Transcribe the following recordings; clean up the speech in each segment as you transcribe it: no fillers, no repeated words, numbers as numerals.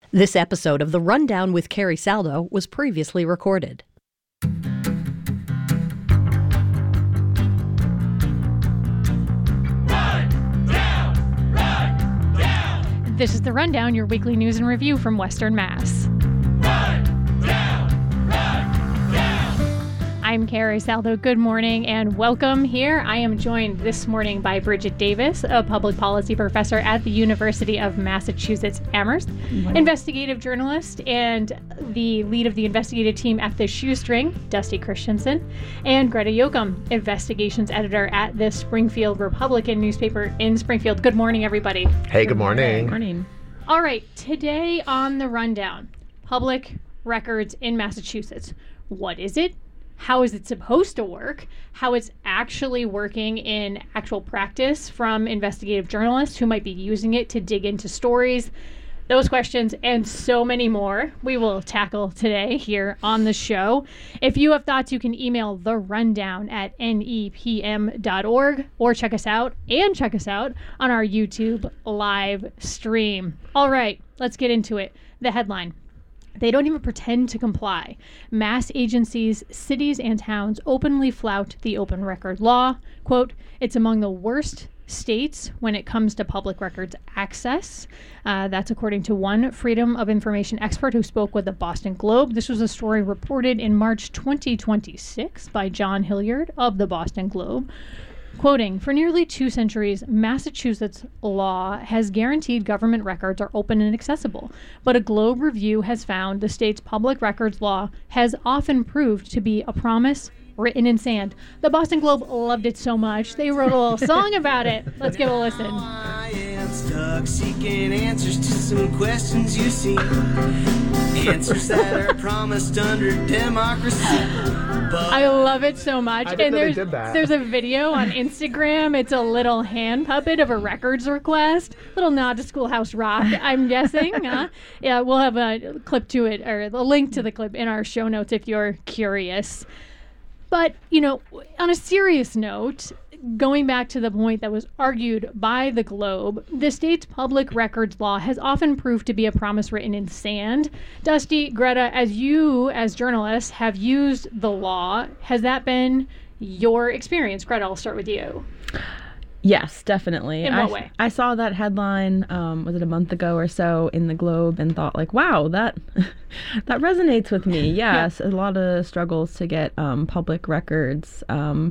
This episode of The Rundown with Carrie Saldo was previously recorded. This is The Rundown, your weekly news and review from Western Mass. I'm Carrie Saldo. Good morning and welcome here. I am joined this morning by Bridget Davis, a public policy professor at the University of Massachusetts Amherst, investigative journalist, and the lead of the investigative team at The Shoestring, Dusty Christensen, and Greta Yoakum, investigations editor at the Springfield Republican newspaper in Springfield. Good morning, everybody. Hey, good morning. Good morning. All right, today on The Rundown, public records in Massachusetts. What is it? How is it supposed to work? How it's actually working in actual practice from investigative journalists who might be using it to dig into stories. Those questions and so many more we will tackle today here on the show. If you have thoughts, you can email therundown@nepm.org or check us out on our YouTube live stream. All right, let's get into it. The headline. They don't even pretend to comply. Mass agencies, cities, and towns openly flout the open record law. Quote, it's among the worst states when it comes to public records access. That's according to one Freedom of Information expert who spoke with the Boston Globe. This was a story reported in March 2026 by John Hilliard of the Boston Globe. Quoting, for nearly 2 centuries, Massachusetts law has guaranteed government records are open and accessible, but a Globe review has found the state's public records law has often proved to be a promise written in sand. The Boston Globe loved it so much, they wrote a little song about it. Let's give a listen. I am stuck seeking answers to some questions you see. Answers that are promised under democracy. I love it so much. I didn't know they there's did that. There's a video on Instagram. It's a little hand puppet of a records request. Little nod to Schoolhouse Rock, I'm guessing. Yeah, we'll have a clip to it, or a link to the clip in our show notes if you're curious. But, you know, on a serious note, going back to the point that was argued by the Globe, the state's public records law has often proved to be a promise written in sand. Dusty, Greta, as you, as journalists, have used the law, has that been your experience? Greta, I'll start with you. Yes, definitely. In what way? I saw that headline, was it a month ago or so in the Globe, and thought like, wow, that that resonates with me. Yes, a lot of struggles to get public records,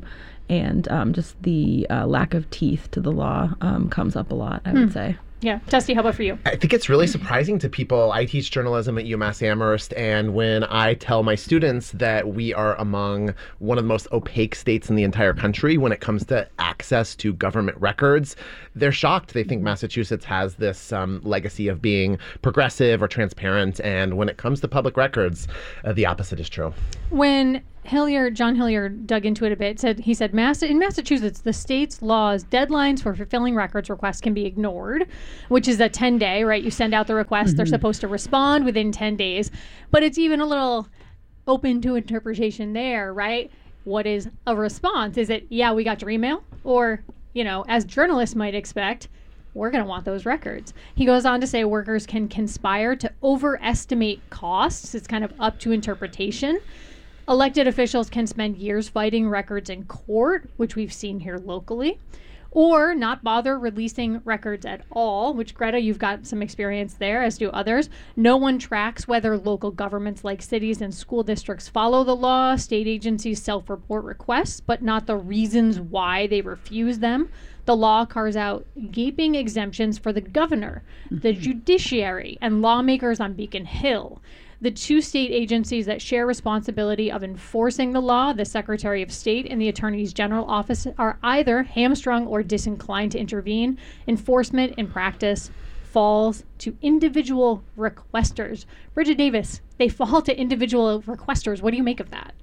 and just the lack of teeth to the law comes up a lot, I would say. Yeah. Dusty, how about for you? I think it's really surprising to people. I teach journalism at UMass Amherst, and when I tell my students that we are among one of the most opaque states in the entire country when it comes to access to government records, they're shocked. They think Massachusetts has this legacy of being progressive or transparent, and when it comes to public records, the opposite is true. When John Hilliard dug into it a bit, he said, in Massachusetts, the state's laws, deadlines for fulfilling records requests can be ignored, which is a 10-day, right? You send out the request, they're supposed to respond within 10 days, but it's even a little open to interpretation there, right? What is a response? Is it, yeah, we got your email? Or, you know, as journalists might expect, we're going to want those records. He goes on to say workers can conspire to overestimate costs. It's kind of up to interpretation. Elected officials can spend years fighting records in court, which we've seen here locally, or not bother releasing records at all, which, Greta, you've got some experience there, as do others. No one tracks whether local governments like cities and school districts follow the law. State agencies self-report requests, but not the reasons why they refuse them. The law carves out gaping exemptions for the governor, the judiciary, and lawmakers on Beacon Hill. The 2 state agencies that share responsibility of enforcing the law, the Secretary of State and the Attorney General office, are either hamstrung or disinclined to intervene. Enforcement in practice falls to individual requesters. Bridget Davis, they fall to individual requesters. What do you make of that?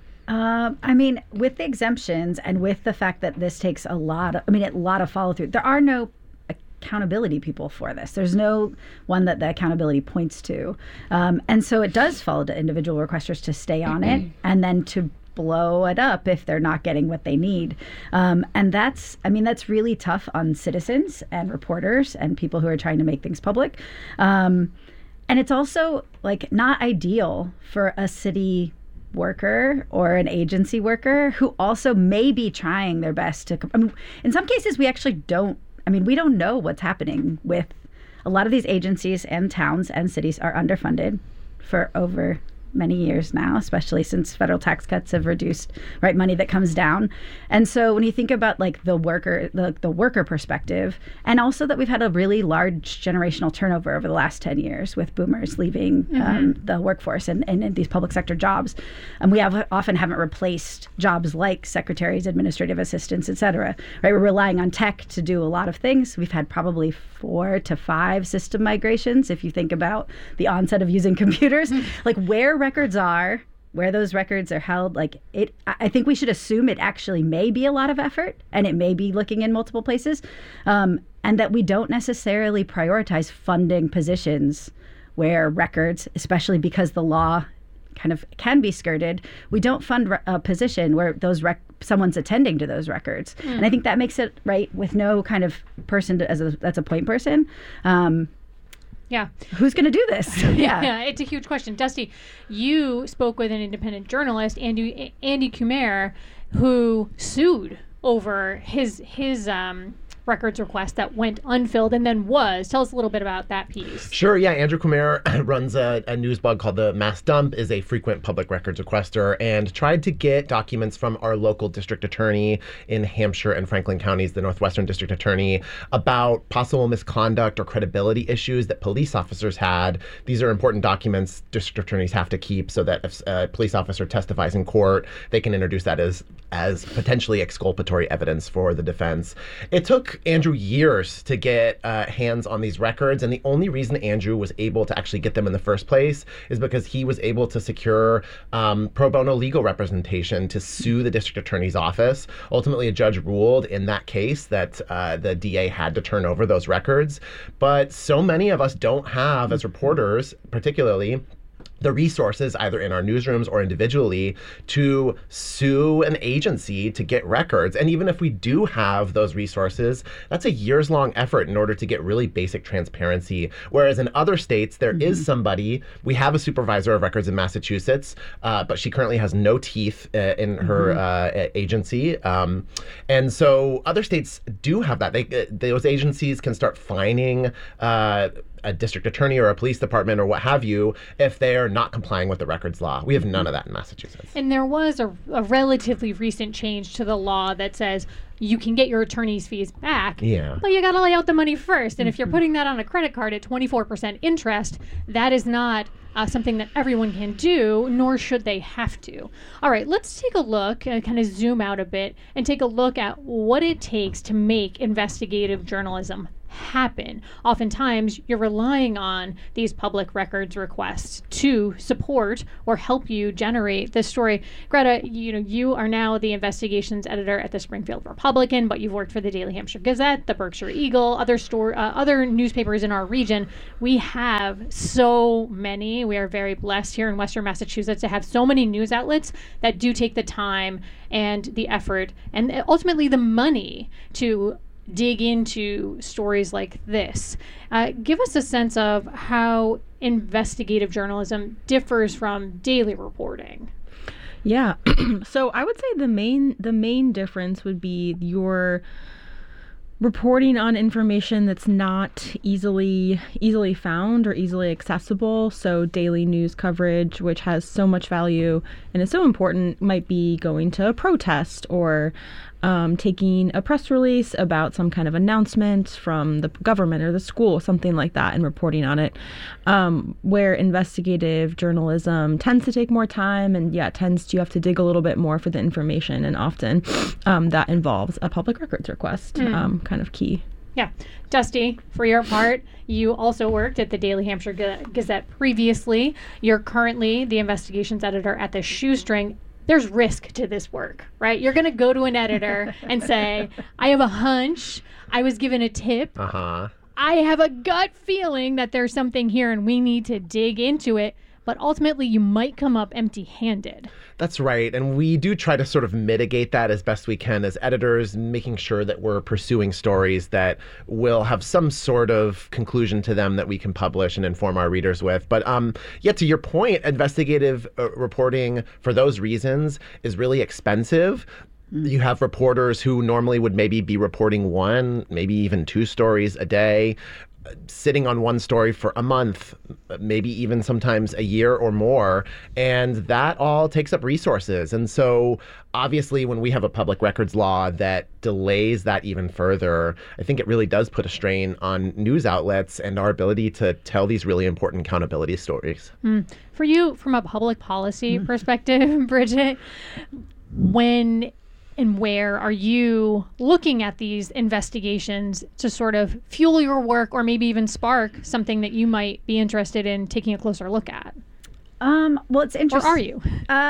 I mean, with the exemptions and with the fact that this takes a lot of follow through, there are no accountability people for this. There's no one that the accountability points to. And so it does fall to individual requesters to stay on it and then to blow it up if they're not getting what they need. And that's really tough on citizens and reporters and people who are trying to make things public. And it's also like not ideal for a city worker or an agency worker who also may be trying their best to, I mean, in some cases we actually don't, we don't know what's happening with a lot of these agencies, and towns and cities are underfunded for over many years now, especially since federal tax cuts have reduced money that comes down. And so when you think about like the worker perspective, and also that we've had a really large generational turnover over the last 10 years with boomers leaving the workforce and in these public sector jobs, and we often haven't replaced jobs like secretaries, administrative assistants, et cetera. Right, we're relying on tech to do a lot of things. We've had probably 4 to 5 system migrations if you think about the onset of using computers. Like where records are, where those records are held, I think we should assume it actually may be a lot of effort, and it may be looking in multiple places, and that we don't necessarily prioritize funding positions where records, especially because the law kind of can be skirted, we don't fund a position where those someone's attending to those records. And I think that makes it right with no kind of person that's a point person. Yeah. Who's going to do this? Yeah, it's a huge question. Dusty, you spoke with an independent journalist, Andy Kumar, who sued over his records request that went unfilled and then was. Tell us a little bit about that piece. Sure, yeah. Andrew Kumar runs a news blog called The Mass Dump, is a frequent public records requester, and tried to get documents from our local district attorney in Hampshire and Franklin counties, the Northwestern District Attorney, about possible misconduct or credibility issues that police officers had. These are important documents district attorneys have to keep so that if a police officer testifies in court, they can introduce that as potentially exculpatory evidence for the defense. It took Andrew years to get hands on these records, and the only reason Andrew was able to actually get them in the first place is because he was able to secure pro bono legal representation to sue the district attorney's office. Ultimately, a judge ruled in that case that the DA had to turn over those records, but so many of us don't have, as reporters particularly, the resources, either in our newsrooms or individually, to sue an agency to get records. And even if we do have those resources, that's a years-long effort in order to get really basic transparency. Whereas in other states, there is somebody, we have a supervisor of records in Massachusetts, but she currently has no teeth in her agency. And so other states do have that. Those agencies can start fining a district attorney or a police department or what have you if they are not complying with the records law. We have none of that in Massachusetts. And there was a relatively recent change to the law that says you can get your attorney's fees back, but you got to lay out the money first. And if you're putting that on a credit card at 24% interest, that is not something that everyone can do, nor should they have to. All right, let's take a look, kind of zoom out a bit, and take a look at what it takes to make investigative journalism happen. Oftentimes, you're relying on these public records requests to support or help you generate this story. Greta, you are now the investigations editor at the Springfield Republican, but you've worked for the Daily Hampshire Gazette, the Berkshire Eagle, other newspapers in our region. We have so many. We are very blessed here in Western Massachusetts to have so many news outlets that do take the time and the effort and ultimately the money to dig into stories like this. Give us a sense of how investigative journalism differs from daily reporting. Yeah. So I would say the main difference would be your reporting on information that's not easily found or easily accessible. So daily news coverage, which has so much value and is so important, might be going to a protest or taking a press release about some kind of announcement from the government or the school, something like that, and reporting on it. Where investigative journalism tends to take more time and you have to dig a little bit more for the information, and often that involves a public records request, kind of key. Yeah. Dusty, for your part, you also worked at the Daily Hampshire Gazette previously. You're currently the investigations editor at the Shoestring. There's risk to this work, right? You're going to go to an editor and say, I have a hunch. I was given a tip. I have a gut feeling that there's something here and we need to dig into it. but ultimately you might come up empty-handed. That's right. And we do try to sort of mitigate that as best we can as editors, making sure that we're pursuing stories that will have some sort of conclusion to them that we can publish and inform our readers with. But yeah, to your point, investigative reporting for those reasons is really expensive. You have reporters who normally would maybe be reporting one, maybe even two stories a day, sitting on one story for a month, maybe even sometimes a year or more. And that all takes up resources. And so obviously when we have a public records law that delays that even further, I think it really does put a strain on news outlets and our ability to tell these really important accountability stories. For you, from a public policy perspective, Bridget, when and where are you looking at these investigations to sort of fuel your work or maybe even spark something that you might be interested in taking a closer look at? Well, it's interesting. Or are you?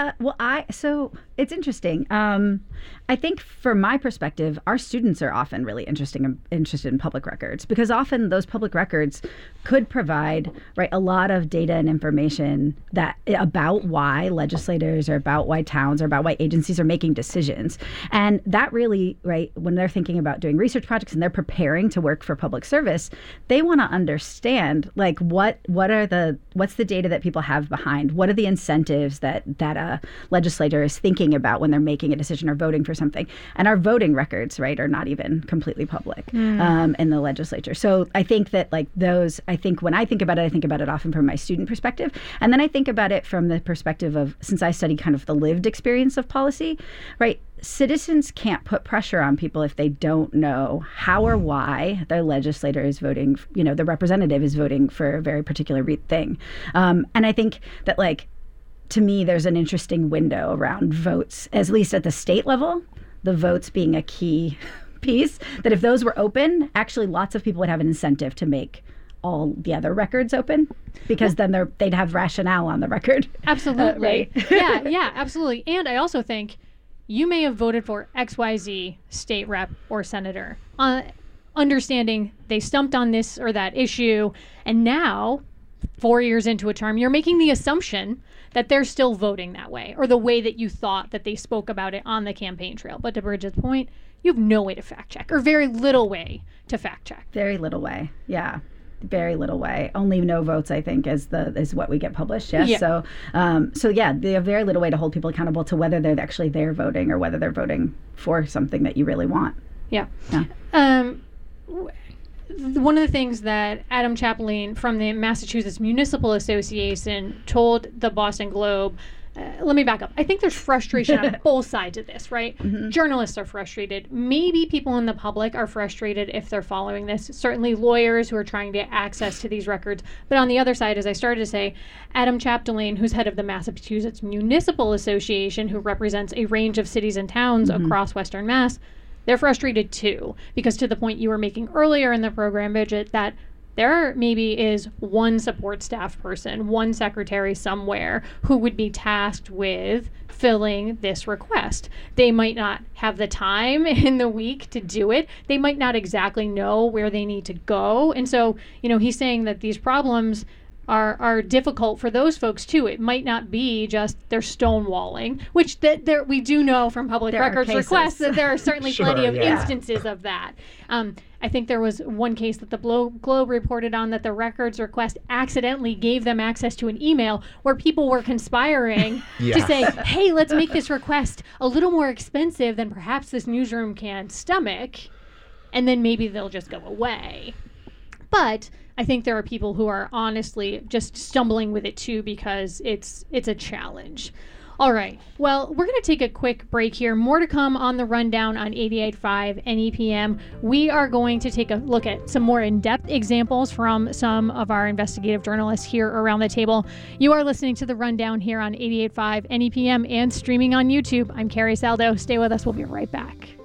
So it's interesting. I think from my perspective, our students are often really interested in public records because often those public records could provide, right, a lot of data and information that about why legislators or about why towns or about why agencies are making decisions. And that really, right, when they're thinking about doing research projects and they're preparing to work for public service, they want to understand like what's the data that people have behind, what are the incentives that a legislator is thinking about when they're making a decision or voting for something. And our voting records, right, are not even completely public in the legislature. So I think that like those, I think when I think about it often from my student perspective. And then I think about it from the perspective of, since I study kind of the lived experience of policy, right, citizens can't put pressure on people if they don't know how or why their legislator is voting, the representative is voting for a very particular thing. And I think that, like, to me, there's an interesting window around votes, at least at the state level, the votes being a key piece, that if those were open, actually lots of people would have an incentive to make all the other records open because then they'd have rationale on the record. Absolutely. Right? Yeah, absolutely. And I also think you may have voted for XYZ state rep or senator, understanding they stumped on this or that issue, and now, 4 years into a term, you're making the assumption that they're still voting that way, or the way that you thought that they spoke about it on the campaign trail. But to Bridget's point, you have no way to fact check, or very little way to fact check. Very little way, yeah. Very little way. Only no votes, I think, is what we get published. Yes. Yeah. So yeah, they have very little way to hold people accountable to whether they're actually there voting or whether they're voting for something that you really want. Yeah. One of the things that Adam Chaplin from the Massachusetts Municipal Association told the Boston Globe, let me back up. I think there's frustration on both sides of this, right? Mm-hmm. Journalists are frustrated. Maybe people in the public are frustrated if they're following this. Certainly lawyers who are trying to get access to these records. But on the other side, as I started to say, Adam Chaplin, who's head of the Massachusetts Municipal Association, who represents a range of cities and towns across Western Mass, they're frustrated too, because to the point you were making earlier in the program, Bridget, that there maybe is one support staff person, one secretary somewhere who would be tasked with filling this request. They might not have the time in the week to do it. They might not exactly know where they need to go. And so, he's saying that these problems are difficult for those folks too. It might not be just they're stonewalling, which that we do know from public records requests that there are certainly plenty of instances of that. I think there was one case that the Globe reported on that the records request accidentally gave them access to an email where people were conspiring to say, hey, let's make this request a little more expensive than perhaps this newsroom can stomach, and then maybe they'll just go away. But I think there are people who are honestly just stumbling with it too because it's a challenge. All right. Well, we're going to take a quick break here. More to come on the rundown on 88.5 NEPM. We are going to take a look at some more in-depth examples from some of our investigative journalists here around the table. You are listening to the rundown here on 88.5 NEPM and streaming on YouTube. I'm Carrie Saldo. Stay with us. We'll be right back.